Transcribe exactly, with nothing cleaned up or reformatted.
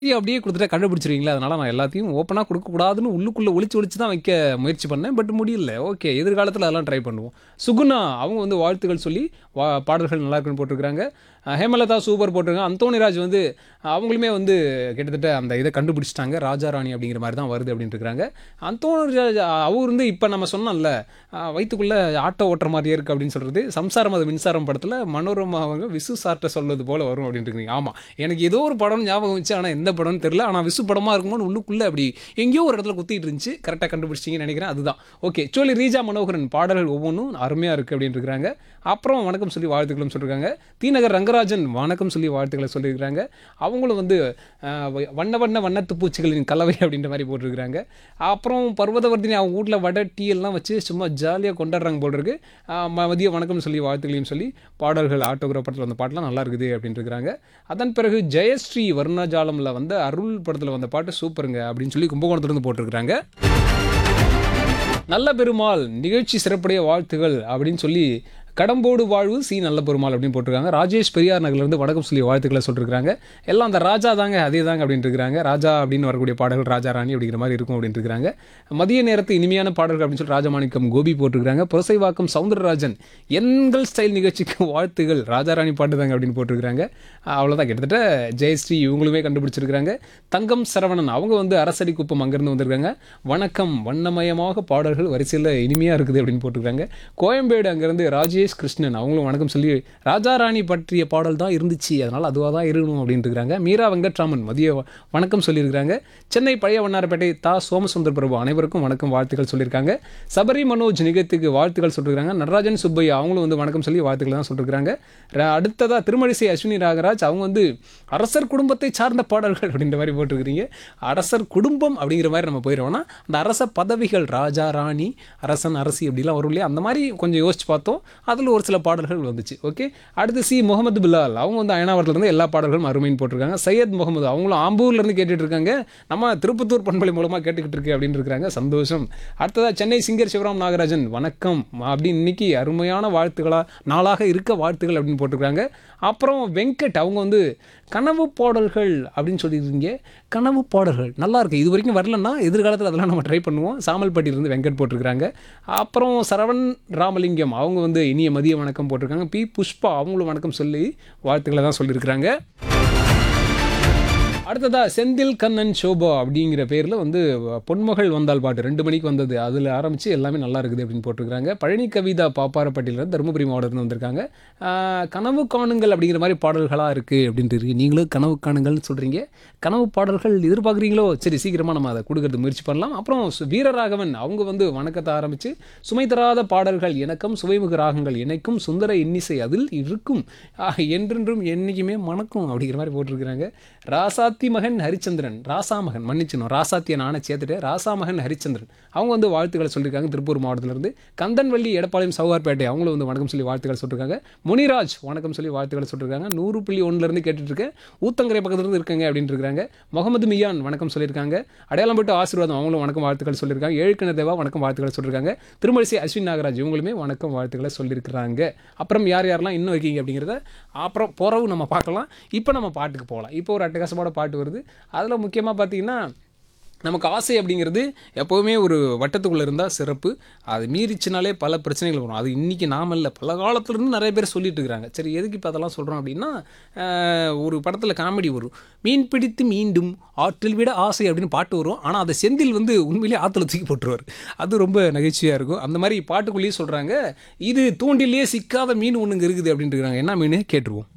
அப்படியே குடுத்துட்டா கண்டுபிடிச்சிருவீங்களா? அதனால நான் எல்லாத்தையும் ஓப்பனா குடுக்கக்கூடாதுன்னு உள்ளுக்குள்ள ஒளிச்சு ஒளிச்சு தான் வைக்க முயற்சி பண்ணேன். பட் முடியல. ஓகே. எதிர்காலத்தில அதெல்லாம் ட்ரை பண்ணுவோம். சுகுணா அவங்க வந்து வாழ்த்துக்கள் சொல்லி வா பாடல்கள் நல்லா இருக்குன்னு போட்டிருக்காங்க. அ ஹேமலதா சூப்பர் போட்டிருக்காங்க. அந்தோணிராஜ் வந்து அவங்களுமே வந்து கிட்டத்தட்ட அந்த இத கண்டுபிடிச்சுட்டாங்க. ராஜா ராணி அப்படிங்கிற மாரி தான் வருது அப்படின்னு இருக்கிறாங்க. அந்தோணிராஜ் அவர் வந்து இப்ப நம்ம சொன்னோம்ல, அ வயித்துக்குள்ள ஆட்டோ ஓட்டுற மாரியே இருக்கு அப்படின்னு சொல்றது, சம்சாரம் அது மின்சாரம் படத்தில மனோரமா அவங்க விசு சார்ட்ட சொல்வது போல வரும் அப்படின்னு இருக்கீங்க. ஆமா. எனக்கு ஏதோ ஒரு படம் ஞாபகம் வந்துச்சு. ஆனா எந்த படம்னு தெரியல. ஆனா விசு படமா இருக்குமோன்னு உள்ளுக்குள்ள அப்படி எங்கேயோ ஒரு இடத்துல குத்திட்டு இருந்துச்சு. கரெக்ட்டா கண்டுபிடிச்சிட்டீங்கன்னு நெனைக்கிறேன். அதுதான். ஓகே. சோலி ரீஜா மனோகரன் பாடல்கள் ஒவ்வொன்னும் அருமையா இருக்கு அப்படின்னு இருக்கிறாங்க. அப்புறம் வணக்கம் சொல்லி வாழ்த்துக்களும் சொல்லியிருக்காங்க. தீநகர் ரங்கராஜன் வணக்கம் சொல்லி வாழ்த்துக்கள சொல்லியிருக்கிறாங்க. அவங்களும் வந்து அ வண்ண வண்ண வண்ணத்து பூச்சிகளின் கலவை அப்படின்ற மாரி போட்டிருக்கிறாங்க. அப்புறம் பர்வதவர்தினி அவங்க வீட்ல வடை, டீ எல்லாம் வச்சு சும்மா ஜாலியா கொண்டாடுறாங்க போல இருக்கு. அ மதிய வணக்கம் சொல்லி வாழ்த்துக்களையும் சொல்லி பாடல்கள் ஆட்டோகிராஃப் படத்தில வந்த பாட்டுலாம் நல்லா இருக்குது அப்படின்னு இருக்கிறாங்க. அதன் பிறகு ஜெயஸ்ரீ வர்ணஜாலம்ல வந்த அருள் படத்தில வந்த பாட்டு சூப்பருங்க அப்படின்னு சொல்லி கும்பகோணத்திலிருந்து போட்டிருக்கிறாங்க. நல்ல பெருமாள் நிகழ்ச்சி சிறப்புடைய வாழ்த்துகள் அப்படின்னு சொல்லி கடம்போடு வாழ்வு சி நல்ல பெருமாள் அப்படின்னு போட்டிருக்காங்க. ராஜேஷ் பெரியார் நகர்லேருந்து வணக்கம் சொல்லி வாழ்த்துக்களை சொல்லியிருக்காங்க. எல்லாம் அந்த ராஜா தாங்க அதே தாங்க அப்படின்ட்டு இருக்கிறாங்க. ராஜா அப்படின்னு வரக்கூடிய பாடல்கள் ராஜா ராணி அப்படிங்கிற மாதிரி இருக்கும் அப்படின்ட்டு இருக்கிறாங்க. மதிய நேரத்து இனிமையான பாடல்கள் அப்படின்னு சொல்லி ராஜமாணிக்கம் கோபி போட்டிருக்காங்க. புரசைவாக்கம் சவுந்தரராஜன் எண்கள் ஸ்டைல் நிகழ்ச்சிக்கு வாழ்த்துகள் ராஜா ராணி பாட்டு தாங்க அப்படின்னு போட்டிருக்காங்க. அவ்வளோதான் கிட்டத்தட்ட ஜெயஸ்ரீ இவங்களுமே கண்டுபிடிச்சிருக்கிறாங்க. தங்கம் சரவணன் அவங்க வந்து அரசடி குப்பம் அங்கேருந்து வந்திருக்காங்க. வணக்கம் வண்ணமயமாக பாடல்கள் வரிசையில் இனிமையாக இருக்குது அப்படின்னு போட்டிருக்காங்க. கோயம்பேடு அங்கேருந்து ராஜேஷ் கிருஷ்ணன் அவங்களும் வணக்கம் சொல்லி ராஜா ராணி பற்றிய பாடல் தான் இருந்துச்சு, அதனால் அதுவாக தான் இருக்கணும் அப்படின்ட்டு இருக்கிறாங்க. மீரா வெங்கட்ராமன் மதிய வணக்கம் சொல்லியிருக்கிறாங்க. சென்னை பழைய வண்ணாரப்பேட்டை தா சோமசுந்தர் பிரபு அனைவருக்கும் வணக்கம் வாழ்த்துக்கள் சொல்லியிருக்காங்க. சபரி மனோஜ் நிகழ்த்துக்கு வாழ்த்துக்கள் சொல்லியிருக்காங்க. நடராஜன் சுப்பையா அவங்களும் வந்து வணக்கம் சொல்லி வாழ்த்துக்கள் தான் சொல்லியிருக்காங்க. அடுத்ததாக திருமழிசை அஸ்வினி ராகராஜ் அவங்க வந்து அரசர் குடும்பத்தை சார்ந்த பாடல்கள் அப்படின்ற மாதிரி போட்டிருக்கிறீங்க. அரசர் குடும்பம் அப்படிங்கிற மாதிரி நம்ம போயிடுவோம்னா அந்த அரச பதவிகள் ராஜா ராணி அரசன் அரசி அப்படிலாம் வரும் இல்லையா, அந்த மாதிரி கொஞ்சம் யோசிச்சு பார்த்தோம். அதில் ஒரு சில பாடல்கள் வந்துச்சு. ஓகே. அடுத்து சி முகமது பிலால் அவங்க வந்து அயனாவரத்துலேருந்து எல்லா பாடல்களும் அருமைன்னு போட்டிருக்காங்க. சையத் முகமது அவங்களும் ஆம்பூர்லேருந்து கேட்டுட்டு இருக்காங்க. நம்ம திருப்பத்தூர் பண்பலை மூலமாக கேட்டுக்கிட்டு இருக்கு அப்படின்னு இருக்கிறாங்க. சந்தோஷம். அடுத்ததாக சென்னை சிங்கர் சிவராம் நாகராஜன் வணக்கம் அப்படின்னு இன்னைக்கு அருமையான வாழ்த்துக்களா நாளாக இருக்க வாழ்த்துக்கள் அப்படின்னு போட்டிருக்காங்க. அப்புறம் வெங்கட் அவங்க வந்து கனவு பாடல்கள் அப்படின்னு சொல்லியிருக்கீங்க. கனவு பாடல்கள் நல்லா இருக்கு. இது வரைக்கும் வரலன்னா எதிர்காலத்தில் அதெல்லாம் நம்ம ட்ரை பண்ணுவோம். சாமல்பட்டியிலிருந்து வெங்கட் போட்டிருக்கிறாங்க. அப்புறம் சரவண் ராமலிங்கம் அவங்க வந்து இனிய மதிய வணக்கம் போட்டிருக்காங்க. பி புஷ்பா அவங்களும் வணக்கம் சொல்லி வாழ்த்துக்களை தான் சொல்லியிருக்கிறாங்க. அடுத்ததா செந்தில் கண்ணன் சோபா அப்படிங்கிற பேரில் வந்து பொன்மகள் வந்தால் பாட்டு ரெண்டு மணிக்கு வந்தது அதில் ஆரம்பித்து எல்லாமே நல்லா இருக்குது அப்படின்னு போட்டிருக்காங்க. பழனி கவிதா பாப்பாரப்பட்டியிலேருந்து தருமபுரி மாவட்டத்தில் வந்திருக்காங்க. கனவு காணுங்கள் அப்படிங்கிற மாதிரி பாடல்களாக இருக்குது அப்படின்ட்டு இருக்கு. நீங்களும் கனவு காணுங்கள்னு சொல்கிறீங்க. கனவு பாடல்கள் எதிர்பார்க்குறீங்களோ? சரி, சீக்கிரமாக நம்ம அதை கொடுக்கறது முயற்சி பண்ணலாம். அப்புறம் வீரராகவன் அவங்க வந்து வணக்கத்தை ஆரம்பித்து சுமை தராத பாடல்கள் எனக்கும் சுவைமுக ராகங்கள் இணைக்கும் சுந்தர இன்னிசை அதில் இருக்கும் என்றென்றும் என்றைக்குமே மணக்கும் அப்படிங்கிற மாதிரி போட்டிருக்கிறாங்க. ராசாத்தி மகன் ஹரிச்சந்திரன் ராசா மகன் மன்னிச்சணும் ராசாத்தியை நானே சேர்த்துட்டு ராசா மகன் ஹரிச்சந்திரன் அவங்க வந்து வாழ்த்துக்களை சொல்லியிருக்காங்க. திருப்பூர் மாவட்டத்திலிருந்து கந்தன்வள்ளி எடப்பாளையம் சவுகார்பேட்டை அவங்களும் வந்து வணக்கம் சொல்லி வாழ்த்துக்கள் சொல்லியிருக்காங்க. முனிராஜ் வணக்கம் சொல்லி வாழ்த்துக்களை சொல்லியிருக்காங்க. நூறு புள்ளி ஒன்றுலேருந்து கேட்டுட்டு இருக்கேன். ஊத்தங்கரை பக்கத்துலேருந்து இருக்காங்க அப்படின்னு இருக்காங்க. முகமது மியான் வணக்கம் சொல்லியிருக்காங்க. அடையாளம் போட்டு ஆசீர்வாதம் அவங்களும் வணக்கம் வாழ்த்துக்கள் சொல்லியிருக்காங்க. ஏழுக்கிண தேவா வணக்கம் வாழ்த்துக்களை சொல்லியிருக்காங்க. திருமழிசை அஸ்வின் நாகராஜ் இவங்களுமே வணக்கம் வாழ்த்துக்களை சொல்லியிருக்கிறாங்க. அப்புறம் யார் யாரெல்லாம் இன்னும் இருக்கீங்க அப்படிங்கிறத அப்புறம் போறவும் நம்ம பார்க்கலாம். இப்போ நம்ம பாட்டுக்கு போகலாம். இப்போ ஒரு அட்டகாசமான பாட்டு வருது. அதில் முக்கியமாக பார்த்தீங்கன்னா நமக்கு ஆசை அப்படிங்கிறது எப்போவுமே ஒரு வட்டத்துக்குள்ளே இருந்தால் சிறப்பு. அது மீறிச்சினாலே பல பிரச்சனைகள் வரும். அது இன்றைக்கி நாம இல்லை, பல காலத்துலேருந்து நிறைய பேர் சொல்லிட்டு இருக்கிறாங்க. சரி, எதுக்கு இப்போ அதெல்லாம் சொல்கிறோம் அப்படின்னா ஒரு படத்தில் காமெடி வரும். மீன் பிடித்து மீண்டும் ஆற்றில் விட ஆசை அப்படின்னு பாட்டு வரும். ஆனால் அதை செந்தில் வந்து உண்மையிலேயே ஆற்றுல தூக்கி போட்டுருவார். அது ரொம்ப நகைச்சுவையாக இருக்கும். அந்த மாதிரி பாட்டுக்குள்ளேயே சொல்கிறாங்க. இது தூண்டிலேயே சிக்காத மீன் ஒன்றுங்க இருக்குது அப்படின்ட்டு இருக்கிறாங்க. என்ன மீன் கேட்டுருவோம்.